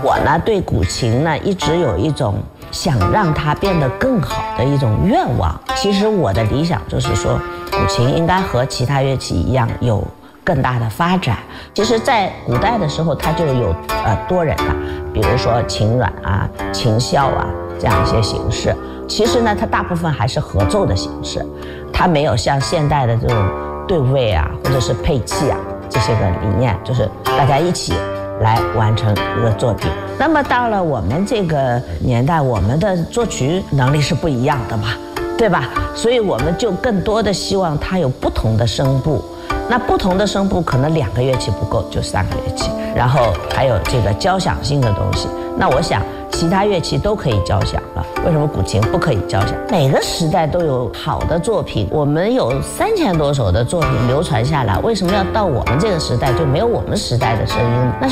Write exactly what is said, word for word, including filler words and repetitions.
我呢对古琴呢一直有一种想让它变得更好的一种愿望。其实我的理想就是说，古琴应该和其他乐器一样有更大的发展。其实在古代的时候它就有呃多人了，比如说琴阮啊、琴箫啊这样一些形式。其实呢它大部分还是合奏的形式，它没有像现代的这种对位啊或者是配器啊这些个理念，就是大家一起来完成一个作品。那么到了我们这个年代，我们的作曲能力是不一样的嘛，对吧？所以我们就更多的希望它有不同的声部。那不同的声部可能两个乐器不够，就三个乐器，然后还有这个交响性的东西。那我想其他乐器都可以交响了，为什么古琴不可以交响？每个时代都有好的作品，我们有三千多首的作品流传下来，为什么要到我们这个时代就没有我们时代的声音？那是